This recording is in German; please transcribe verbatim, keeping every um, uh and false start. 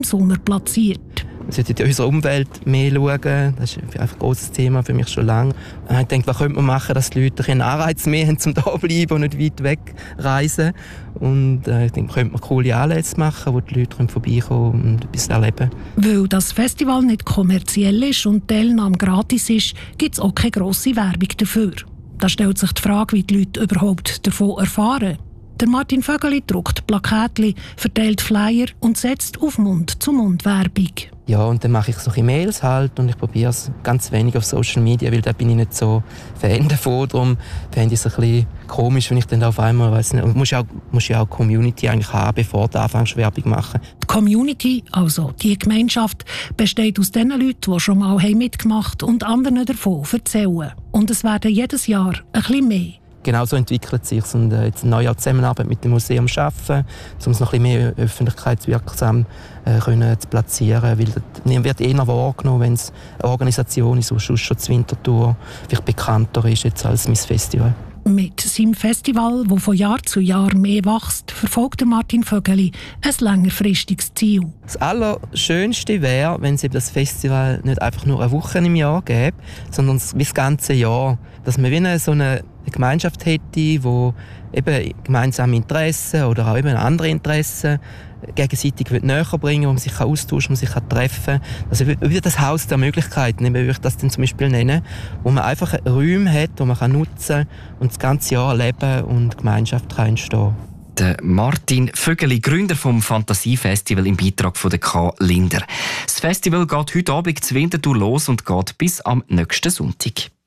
Sommer platziert. Wir sollten in unserer Umwelt mehr schauen. Das ist einfach ein grosses Thema für mich schon lange. Ich denke, was könnte man machen, dass die Leute einen Anreiz mehr haben, um hier zu bleiben und nicht weit weg reisen. Und äh, ich denke, könnte man coole Anlässe machen, wo die Leute vorbeikommen und etwas erleben. Weil das Festival nicht kommerziell ist und die Teilnahme gratis ist, gibt es auch keine grosse Werbung dafür. Da stellt sich die Frage, wie die Leute überhaupt davon erfahren. Der Martin Vögeli druckt Plakatchen, verteilt Flyer und setzt auf Mund-zu-Mund-Werbung. Ja, und dann mache ich solche Mails halt und ich probiere es ganz wenig auf Social Media, weil da bin ich nicht so Fan davon. Darum fände ich es ein bisschen komisch, wenn ich dann auf einmal, weiss nicht, musst ja auch, musst ja auch Community eigentlich haben, bevor du anfängst Werbung machen. Die Community, also die Gemeinschaft, besteht aus den Leuten, die schon mal mitgemacht haben und anderen davon erzählen. Und es werden jedes Jahr ein bisschen mehr. Genau so entwickelt sich es. Und äh, jetzt eine neue Zusammenarbeit mit dem Museum schaffen, um es noch ein bisschen mehr öffentlichkeitswirksam äh, können zu platzieren. Weil das wird eher wahrgenommen, wenn es eine Organisation ist, die schon zu Winterthur vielleicht bekannter ist jetzt als mein Festival. Mit seinem Festival, das von Jahr zu Jahr mehr wächst, verfolgt Martin Vögeli ein längerfristiges Ziel. Das Allerschönste wäre, wenn es das Festival nicht einfach nur eine Woche im Jahr gäbe, sondern das ganze Jahr. Dass man wie eine, so eine Gemeinschaft hätte, die eben gemeinsame Interessen oder auch eben andere Interessen gegenseitig näher bringen, wo man sich austauschen kann, man sich treffen kann. Also wie das Haus der Möglichkeiten, wie würde ich das denn zum Beispiel nennen, wo man einfach Räume hat, die man nutzen kann und das ganze Jahr leben und Gemeinschaft kann entstehen. Der Martin Vögeli, Gründer vom Fantasiefestival im Beitrag von der K. Linder. Das Festival geht heute Abend zu Winterthur los und geht bis am nächsten Sonntag.